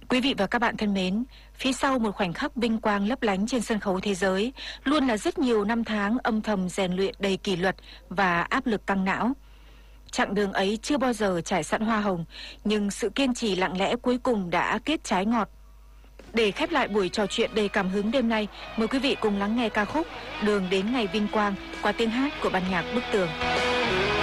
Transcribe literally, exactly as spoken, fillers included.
Quý vị và các bạn thân mến, phía sau một khoảnh khắc vinh quang lấp lánh trên sân khấu thế giới, luôn là rất nhiều năm tháng âm thầm rèn luyện đầy kỷ luật và áp lực căng não. Chặng đường ấy chưa bao giờ trải sẵn hoa hồng, nhưng sự kiên trì lặng lẽ cuối cùng đã kết trái ngọt. Để khép lại buổi trò chuyện đầy cảm hứng đêm nay, mời quý vị cùng lắng nghe ca khúc Đường đến ngày vinh quang qua tiếng hát của ban nhạc Bức Tường.